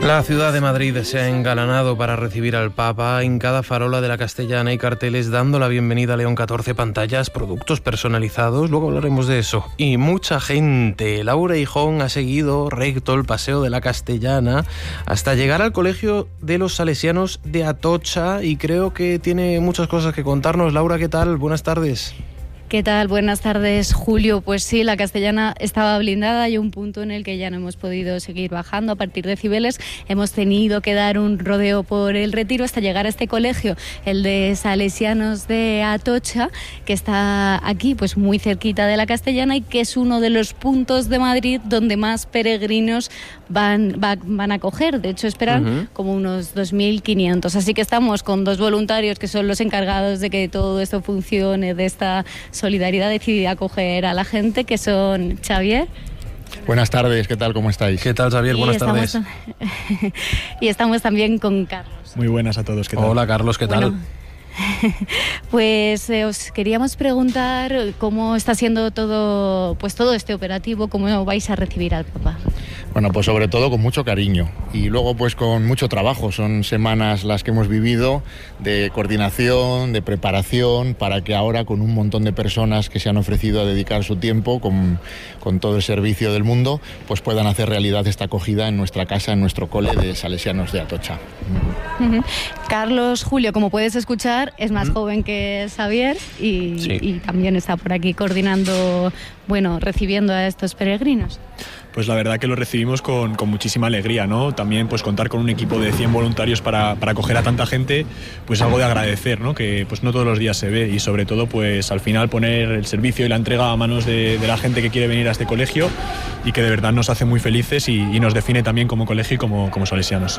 La ciudad de Madrid se ha engalanado para recibir al Papa. En cada farola de la Castellana hay carteles dando la bienvenida a León XIV, pantallas, productos personalizados, luego hablaremos de eso. Y mucha gente. Laura Hijón ha seguido recto el paseo de la Castellana hasta llegar al Colegio de los Salesianos de Atocha y creo que tiene muchas cosas que contarnos. Laura, ¿qué tal? Buenas tardes. ¿Qué tal? Buenas tardes, Julio. Pues sí, la Castellana estaba blindada. Hay un punto en el que ya no hemos podido seguir bajando a partir de Cibeles. Hemos tenido que dar un rodeo por el Retiro hasta llegar a este colegio, el de Salesianos de Atocha, que está aquí, pues muy cerquita de la Castellana y que es uno de los puntos de Madrid donde más peregrinos van a coger. De hecho, esperan como unos 2.500. Así que estamos con dos voluntarios que son los encargados de que todo esto funcione, de esta solidaridad decidida a acoger a la gente, que son Xavier. Buenas tardes, ¿qué tal? ¿Cómo estáis? ¿Qué tal, Xavier? Buenas tardes. Y estamos también con Carlos. Muy buenas a todos, ¿qué tal? Hola, Carlos, ¿qué tal? Pues os queríamos preguntar cómo está siendo todo este operativo, cómo vais a recibir al Papa. Bueno, pues sobre todo con mucho cariño y luego pues con mucho trabajo. Son semanas las que hemos vivido de coordinación, de preparación, para que ahora con un montón de personas que se han ofrecido a dedicar su tiempo con todo el servicio del mundo, pues puedan hacer realidad esta acogida en nuestra casa, en nuestro cole de Salesianos de Atocha. Carlos, Julio, como puedes escuchar, es más joven que Xavier y también está por aquí coordinando, recibiendo a estos peregrinos. Pues la verdad que lo recibimos con muchísima alegría, ¿no? También pues contar con un equipo de 100 voluntarios para acoger a tanta gente, pues algo de agradecer, ¿no? Que pues no todos los días se ve y sobre todo pues al final poner el servicio y la entrega a manos de la gente que quiere venir a este colegio y que de verdad nos hace muy felices y nos define también como colegio y como salesianos.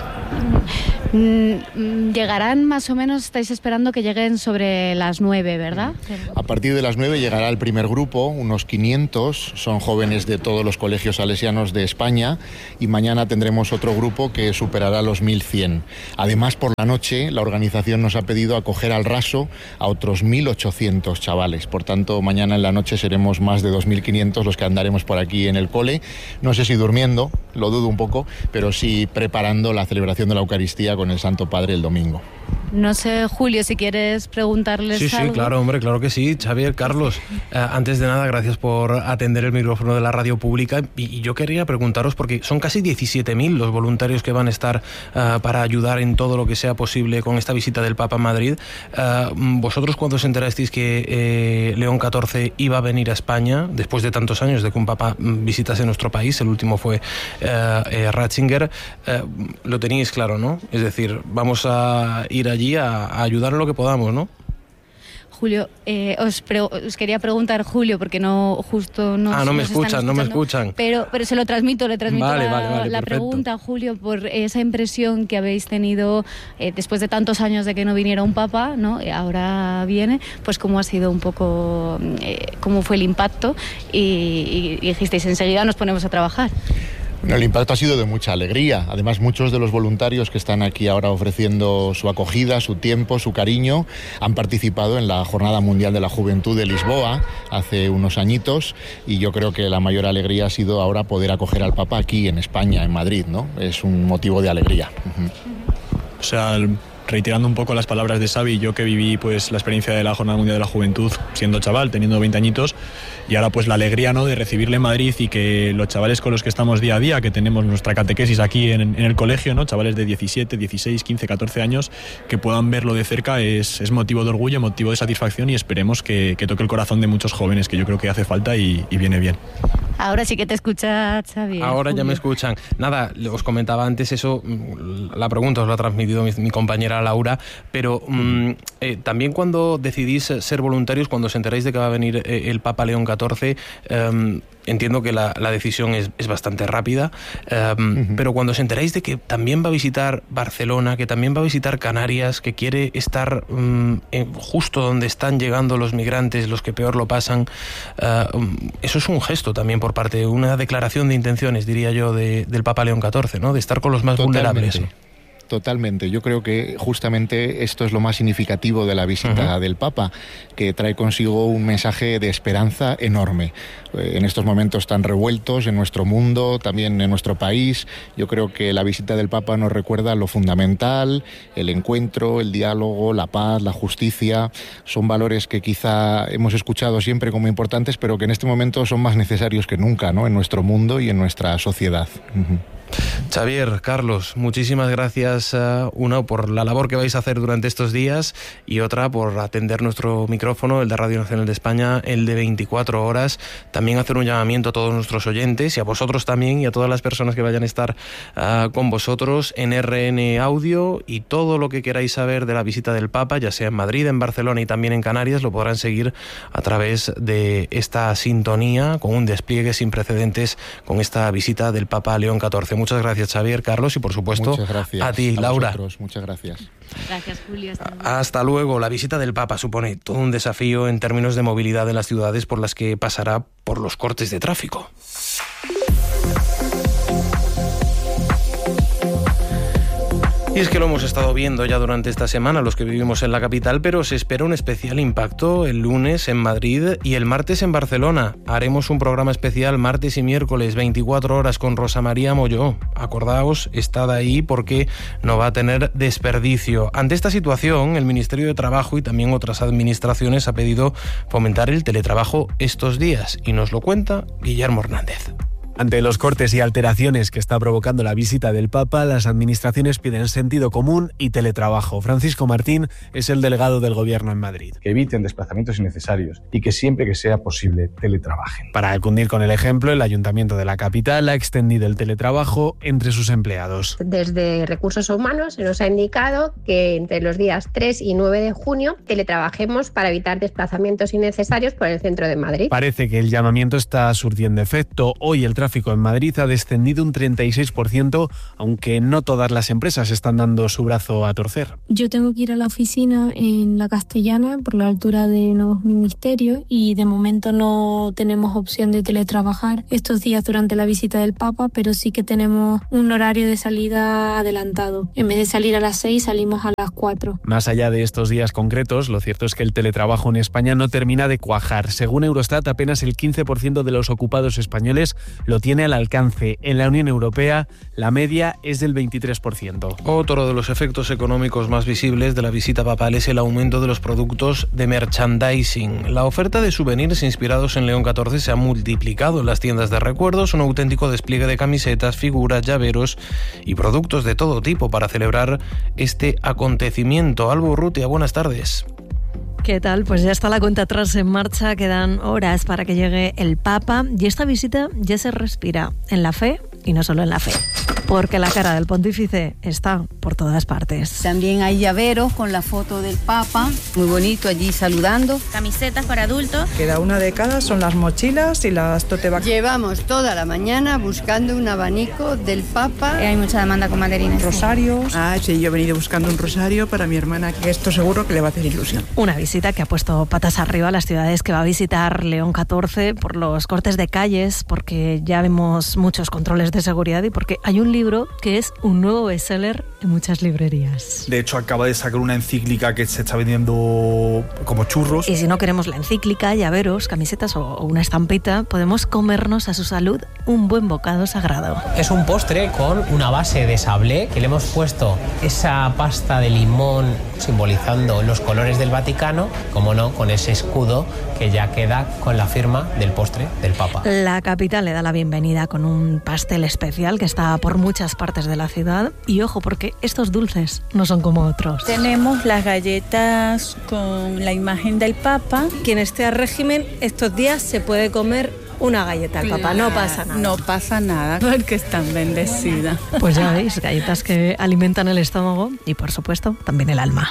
Llegarán más o menos, estáis esperando que lleguen sobre las 9, ¿verdad? A partir de las 9 llegará el primer grupo, unos 500, son jóvenes de todos los colegios salesianos de España y mañana tendremos otro grupo que superará los 1.100. Además, por la noche la organización nos ha pedido acoger al raso a otros 1.800 chavales. Por tanto, mañana en la noche seremos más de 2.500 los que andaremos por aquí en el cole. No sé si durmiendo, lo dudo un poco, pero sí preparando la celebración de la Eucaristía con el Santo Padre el domingo. No sé, Julio, si quieres preguntarles algo. Sí, claro, hombre, claro que sí. Xavier, Carlos, antes de nada, gracias por atender el micrófono de la radio pública. Y yo quería preguntaros, porque son casi 17.000 los voluntarios que van a estar para ayudar en todo lo que sea posible con esta visita del Papa a Madrid. Vosotros, cuando os enterasteis que León XIV iba a venir a España, después de tantos años de que un Papa visitase nuestro país, el último fue Ratzinger, lo teníais claro, ¿no? Es decir, vamos a ir allí a ayudar en lo que podamos, ¿no? Julio, os quería preguntar, Julio, porque no me escuchan. Pero se lo transmito, Vale, la pregunta, Julio, por esa impresión que habéis tenido después de tantos años de que no viniera un papa, ¿no? Ahora viene, pues cómo ha sido un poco, cómo fue el impacto y dijisteis, enseguida nos ponemos a trabajar. Bueno, el impacto ha sido de mucha alegría. Además, muchos de los voluntarios que están aquí ahora ofreciendo su acogida, su tiempo, su cariño, han participado en la Jornada Mundial de la Juventud de Lisboa hace unos añitos y yo creo que la mayor alegría ha sido ahora poder acoger al Papa aquí en España, en Madrid, ¿no? Es un motivo de alegría. O sea, reiterando un poco las palabras de Xavi, yo que viví pues la experiencia de la Jornada Mundial de la Juventud siendo chaval, teniendo 20 añitos, y ahora pues la alegría, ¿no?, de recibirle en Madrid y que los chavales con los que estamos día a día, que tenemos nuestra catequesis aquí en el colegio, ¿no?, chavales de 17, 16, 15, 14 años, que puedan verlo de cerca es motivo de orgullo, motivo de satisfacción y esperemos que toque el corazón de muchos jóvenes, que yo creo que hace falta y viene bien. Ahora sí que te escucha Xavi. Ahora ya me escuchan. Nada, os comentaba antes eso, la pregunta os la ha transmitido mi compañera Laura, pero también cuando decidís ser voluntarios, cuando os enteráis de que va a venir el Papa León XIV, entiendo que la decisión es bastante rápida, pero cuando os enteráis de que también va a visitar Barcelona, que también va a visitar Canarias, que quiere estar justo donde están llegando los migrantes, los que peor lo pasan, eso es un gesto también por parte de una declaración de intenciones, diría yo, del Papa León XIV, ¿no? De estar con los más vulnerables. Totalmente. Yo creo que justamente esto es lo más significativo de la visita del Papa, que trae consigo un mensaje de esperanza enorme. En estos momentos tan revueltos en nuestro mundo, también en nuestro país, yo creo que la visita del Papa nos recuerda lo fundamental, el encuentro, el diálogo, la paz, la justicia. Son valores que quizá hemos escuchado siempre como importantes, pero que en este momento son más necesarios que nunca, ¿no?, en nuestro mundo y en nuestra sociedad. Xavier, Carlos, muchísimas gracias, una por la labor que vais a hacer durante estos días y otra por atender nuestro micrófono, el de Radio Nacional de España, el de 24 horas. También hacer un llamamiento a todos nuestros oyentes y a vosotros también y a todas las personas que vayan a estar con vosotros en RN Audio, y todo lo que queráis saber de la visita del Papa, ya sea en Madrid, en Barcelona y también en Canarias, lo podrán seguir a través de esta sintonía con un despliegue sin precedentes con esta visita del Papa León XIV. Muchas gracias, Xavier, Carlos, y por supuesto a ti, Laura. Muchas gracias. Gracias, Julio. Hasta luego. La visita del Papa supone todo un desafío en términos de movilidad en las ciudades por las que pasará por los cortes de tráfico. Y es que lo hemos estado viendo ya durante esta semana los que vivimos en la capital, pero se espera un especial impacto el lunes en Madrid y el martes en Barcelona. Haremos un programa especial martes y miércoles, 24 horas, con Rosa María Molló. Acordaos, estad ahí porque no va a tener desperdicio. Ante esta situación, el Ministerio de Trabajo y también otras administraciones ha pedido fomentar el teletrabajo estos días, y nos lo cuenta Guillermo Hernández. Ante los cortes y alteraciones que está provocando la visita del Papa, las administraciones piden sentido común y teletrabajo. Francisco Martín es el delegado del Gobierno en Madrid. Que eviten desplazamientos innecesarios y que siempre que sea posible teletrabajen. Para cundir con el ejemplo, el Ayuntamiento de la capital ha extendido el teletrabajo entre sus empleados. Desde Recursos Humanos se nos ha indicado que entre los días 3 y 9 de junio teletrabajemos para evitar desplazamientos innecesarios por el centro de Madrid. Parece que el llamamiento está surtiendo efecto. Hoy el tráfico en Madrid ha descendido un 36%, aunque no todas las empresas están dando su brazo a torcer. Yo tengo que ir a la oficina en la Castellana, por la altura de Nuevos Ministerios, y de momento no tenemos opción de teletrabajar estos días durante la visita del Papa, pero sí que tenemos un horario de salida adelantado. En vez de salir a las 6, salimos a las 4. Más allá de estos días concretos, lo cierto es que el teletrabajo en España no termina de cuajar. Según Eurostat, apenas el 15% de los ocupados españoles lo tiene al alcance. En la Unión Europea, la media es del 23%. Otro de los efectos económicos más visibles de la visita papal es el aumento de los productos de merchandising. La oferta de souvenirs inspirados en León XIV se ha multiplicado en las tiendas de recuerdos, un auténtico despliegue de camisetas, figuras, llaveros y productos de todo tipo para celebrar este acontecimiento. Alba Urrutia, buenas tardes. ¿Qué tal? Pues ya está la cuenta atrás en marcha, quedan horas para que llegue el Papa y esta visita ya se respira en la fe y no solo en la fe, porque la cara del pontífice está por todas partes. También hay llaveros con la foto del Papa, muy bonito allí saludando. Camisetas para adultos. Queda una de cada, son las mochilas y las tote bags. Llevamos toda la mañana buscando un abanico del Papa. Hay mucha demanda con banderines. Rosarios. Sí, yo he venido buscando un rosario para mi hermana, que esto seguro que le va a hacer ilusión. Una visita que ha puesto patas arriba a las ciudades que va a visitar León XIV por los cortes de calles, porque ya vemos muchos controles de seguridad y porque hay un libro que es un nuevo bestseller en muchas librerías. De hecho, acaba de sacar una encíclica que se está vendiendo como churros. Y si no queremos la encíclica, llaveros, camisetas o una estampita, podemos comernos a su salud un buen bocado sagrado. Es un postre con una base de sablé que le hemos puesto esa pasta de limón simbolizando los colores del Vaticano, como no, con ese escudo que ya queda con la firma del postre del Papa. La capital le da la bienvenida con un pastel especial que está por muchas partes de la ciudad y ojo porque estos dulces no son como otros. Tenemos las galletas con la imagen del Papa. Quien esté a régimen estos días se puede comer una galleta al Papa, no pasa nada. No pasa nada porque están bendecidas. Pues ya veis, galletas que alimentan el estómago y por supuesto también el alma.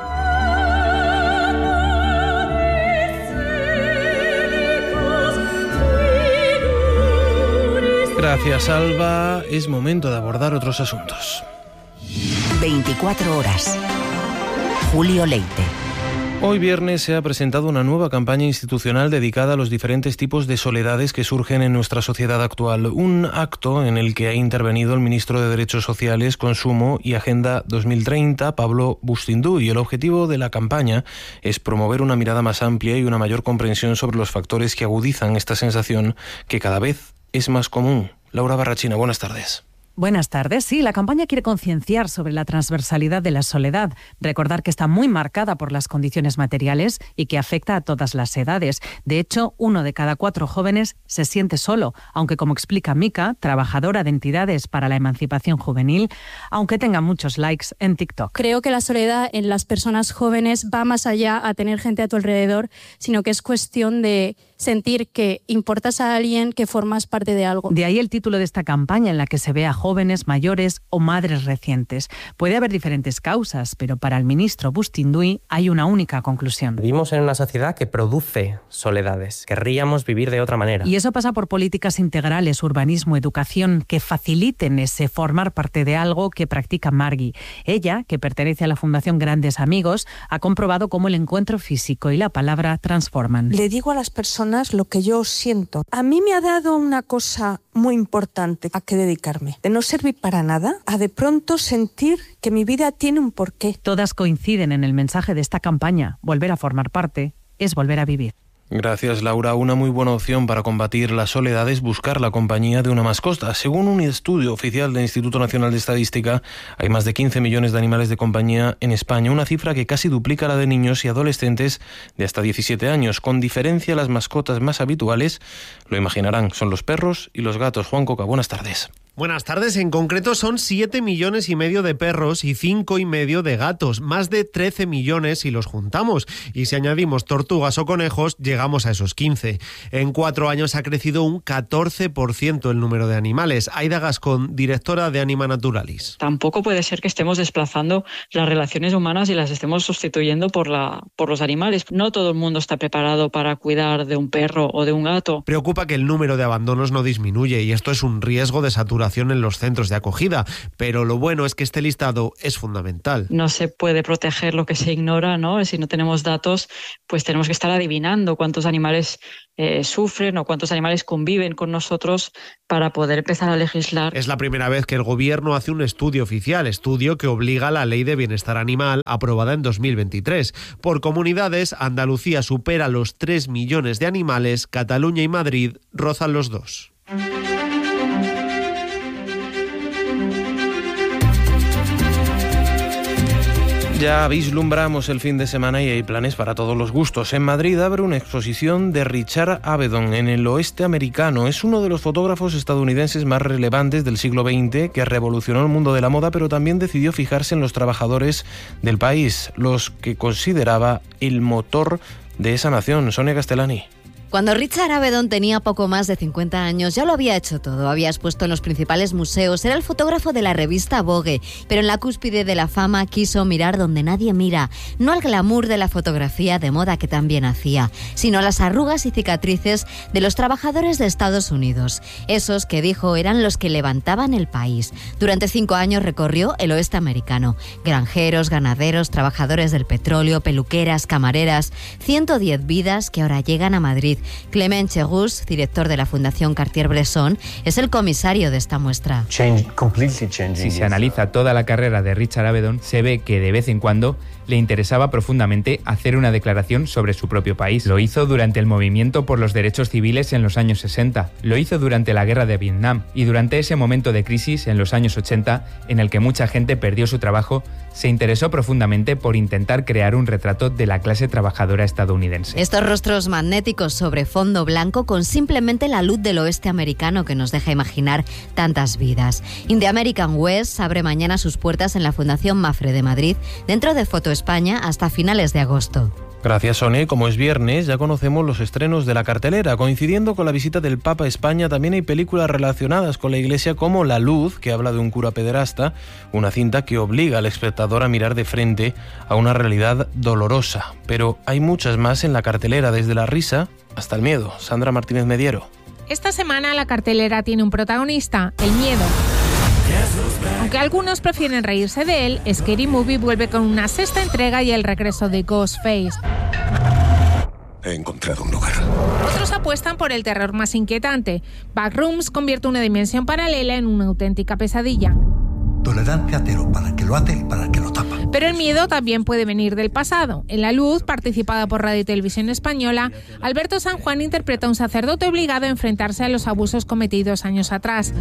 Gracias, Alba. Es momento de abordar otros asuntos. 24 horas. Julio Leite. Hoy viernes se ha presentado una nueva campaña institucional dedicada a los diferentes tipos de soledades que surgen en nuestra sociedad actual. Un acto en el que ha intervenido el ministro de Derechos Sociales, Consumo y Agenda 2030, Pablo Bustindu, y el objetivo de la campaña es promover una mirada más amplia y una mayor comprensión sobre los factores que agudizan esta sensación que cada vez es más común. Laura Barrachina, buenas tardes. Buenas tardes. Sí, la campaña quiere concienciar sobre la transversalidad de la soledad, recordar que está muy marcada por las condiciones materiales y que afecta a todas las edades. De hecho, 1 de cada 4 jóvenes se siente solo, aunque, como explica Mica, trabajadora de entidades para la emancipación juvenil, aunque tenga muchos likes en TikTok. Creo que la soledad en las personas jóvenes va más allá a tener gente a tu alrededor, sino que es cuestión de sentir que importas a alguien, que formas parte de algo. De ahí el título de esta campaña, en la que se ve a jóvenes, mayores o madres recientes. Puede haber diferentes causas, pero para el ministro Bustindu hay una única conclusión. Vivimos en una sociedad que produce soledades. Querríamos vivir de otra manera. Y eso pasa por políticas integrales, urbanismo, educación, que faciliten ese formar parte de algo que practica Margui. Ella, que pertenece a la Fundación Grandes Amigos, ha comprobado cómo el encuentro físico y la palabra transforman. Le digo a las personas lo que yo siento. A mí me ha dado una cosa muy importante a que dedicarme. De no servir para nada, a de pronto sentir que mi vida tiene un porqué. Todas coinciden en el mensaje de esta campaña. Volver a formar parte es volver a vivir. Gracias, Laura. Una muy buena opción para combatir la soledad es buscar la compañía de una mascota. Según un estudio oficial del Instituto Nacional de Estadística, hay más de 15 millones de animales de compañía en España, una cifra que casi duplica la de niños y adolescentes de hasta 17 años. Con diferencia, las mascotas más habituales, lo imaginarán, son los perros y los gatos. Juan Coca, buenas tardes. Buenas tardes. En concreto son 7,5 millones de perros y 5,5 millones de gatos, más de 13 millones si los juntamos. Y si añadimos tortugas o conejos, llegamos a esos 15. En 4 años ha crecido un 14% el número de animales. Aida Gascón, directora de Anima Naturalis. Tampoco puede ser que estemos desplazando las relaciones humanas y las estemos sustituyendo por los animales. No todo el mundo está preparado para cuidar de un perro o de un gato. Preocupa que el número de abandonos no disminuye y esto es un riesgo de saturación en los centros de acogida, pero lo bueno es que este listado es fundamental. No se puede proteger lo que se ignora, ¿no? Si no tenemos datos, pues tenemos que estar adivinando cuántos animales sufren o cuántos animales conviven con nosotros para poder empezar a legislar. Es la primera vez que el gobierno hace un estudio oficial, estudio que obliga a la Ley de Bienestar Animal, aprobada en 2023. Por comunidades, Andalucía supera los 3 millones de animales, Cataluña y Madrid rozan los 2. Ya vislumbramos el fin de semana y hay planes para todos los gustos. En Madrid abre una exposición de Richard Avedon en el oeste americano. Es uno de los fotógrafos estadounidenses más relevantes del siglo XX que revolucionó el mundo de la moda, pero también decidió fijarse en los trabajadores del país, los que consideraba el motor de esa nación. Sonia Castellani. Cuando Richard Avedon tenía poco más de 50 años, ya lo había hecho todo. Había expuesto en los principales museos, era el fotógrafo de la revista Vogue, pero en la cúspide de la fama quiso mirar donde nadie mira, no al glamour de la fotografía de moda que también hacía, sino a las arrugas y cicatrices de los trabajadores de Estados Unidos. Esos que dijo eran los que levantaban el país. Durante 5 años recorrió el oeste americano. Granjeros, ganaderos, trabajadores del petróleo, peluqueras, camareras, 110 vidas que ahora llegan a Madrid. Clement Chegus, director de la Fundación Cartier-Bresson, es el comisario de esta muestra. Si se analiza toda la carrera de Richard Avedon, se ve que de vez en cuando le interesaba profundamente hacer una declaración sobre su propio país. Lo hizo durante el movimiento por los derechos civiles en los años 60, lo hizo durante la guerra de Vietnam y durante ese momento de crisis en los años 80 en el que mucha gente perdió su trabajo, se interesó profundamente por intentar crear un retrato de la clase trabajadora estadounidense. Estos rostros magnéticos sobre fondo blanco con simplemente la luz del oeste americano que nos deja imaginar tantas vidas. In the American West abre mañana sus puertas en la Fundación Mafre de Madrid, dentro de Foto España hasta finales de agosto. Gracias, Sonia. Como es viernes, ya conocemos los estrenos de la cartelera. Coincidiendo con la visita del Papa a España, también hay películas relacionadas con la Iglesia como La Luz, que habla de un cura pederasta, una cinta que obliga al espectador a mirar de frente a una realidad dolorosa. Pero hay muchas más en la cartelera, desde la risa hasta el miedo. Sandra Martínez Mediero. Esta semana la cartelera tiene un protagonista, el miedo. Aunque algunos prefieren reírse de él, Scary Movie vuelve con una sexta entrega y el regreso de Ghostface. He encontrado un lugar. Otros apuestan por el terror más inquietante. Backrooms convierte una dimensión paralela en una auténtica pesadilla. Tolerancia cero para el que lo hace y para el que lo tapa. Pero el miedo también puede venir del pasado. En La Luz, participada por Radio y Televisión Española, Alberto San Juan interpreta a un sacerdote obligado a enfrentarse a los abusos cometidos años atrás.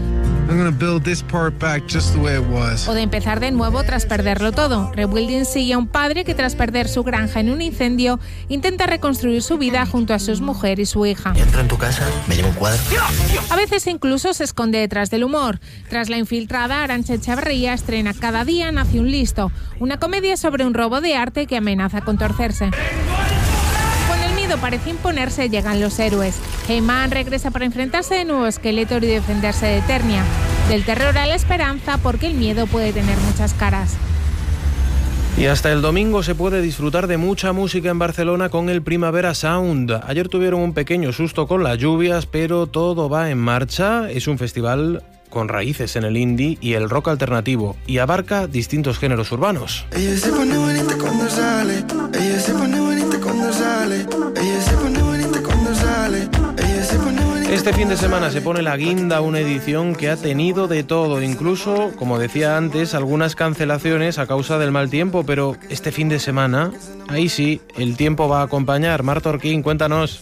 O de empezar de nuevo tras perderlo todo. Rebuilding sigue a un padre que tras perder su granja en un incendio intenta reconstruir su vida junto a su mujer y su hija. Entro en tu casa, me llevo un cuadro. A veces incluso se esconde detrás del humor. Tras La Infiltrada, Arantxa Echeverría estrena Cada día nace un listo, una comedia sobre un robo de arte que amenaza con torcerse. Cuando el miedo parece imponerse, llegan los héroes. He-Man regresa para enfrentarse de nuevo a Skeletor y defenderse de Eternia. Del terror a la esperanza, porque el miedo puede tener muchas caras. Y hasta el domingo se puede disfrutar de mucha música en Barcelona con el Primavera Sound. Ayer tuvieron un pequeño susto con las lluvias, pero todo va en marcha. Es un festival con raíces en el indie y el rock alternativo y abarca distintos géneros urbanos. Ella se pone bonita cuando sale, ella se pone bonita cuando sale, ella se pone bonita cuando sale, ella se pone bonita. Este fin de semana se pone la guinda, una edición que ha tenido de todo, incluso, como decía antes, algunas cancelaciones a causa del mal tiempo, pero este fin de semana, ahí sí, el tiempo va a acompañar. Marta Orquín, cuéntanos.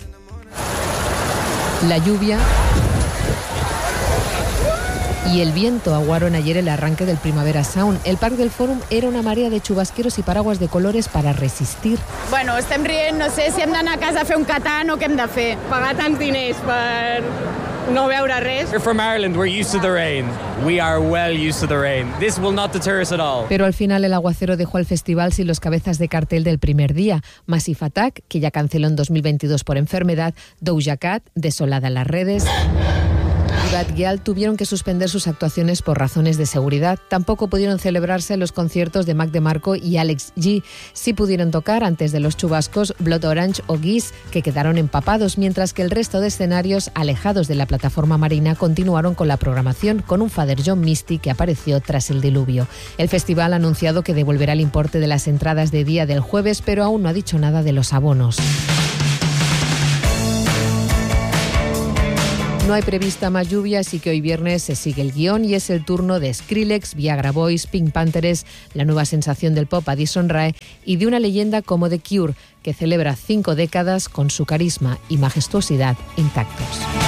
La lluvia y el viento aguaron ayer el arranque del Primavera Sound. El Parc del Fòrum era una marea de chubasqueros i paraguas de colores para resistir. Bueno, estem rient, no sé si hem d'anar a casa a fer un catan o què hem de fer. Pagar tants diners per no veure res. We're from Ireland, we're used to the rain. We are well used to the rain. This will not deter us at all. Pero al final el aguacero dejó al festival sin los cabezas de cartel del primer día. Massive Attack, que ya canceló en 2022 por enfermedad, Doja Cat, desolada en las redes, y Bad Gyal tuvieron que suspender sus actuaciones por razones de seguridad. Tampoco pudieron celebrarse los conciertos de Mac DeMarco y Alex G. Sí pudieron tocar antes de los chubascos Blood Orange o Geese, que quedaron empapados, mientras que el resto de escenarios alejados de la plataforma marina continuaron con la programación, con un Father John Misty que apareció tras el diluvio. El festival ha anunciado que devolverá el importe de las entradas de día del jueves, pero aún no ha dicho nada de los abonos. No hay prevista más lluvia, así que hoy viernes se sigue el guión y es el turno de Skrillex, Viagra Boys, Pink Panthers, la nueva sensación del pop Addison Rae y de una leyenda como The Cure, que celebra 5 décadas con su carisma y majestuosidad intactos.